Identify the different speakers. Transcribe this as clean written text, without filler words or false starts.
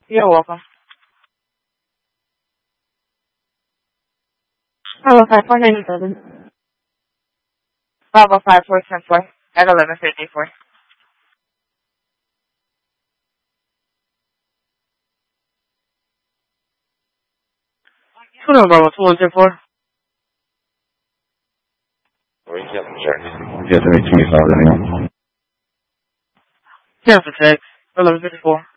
Speaker 1: You're welcome. Hello, 5497. 505-410-4 at 1154. Hold on, Bravo, 2104.
Speaker 2: Yes, 25.
Speaker 1: Cancel text, 1154.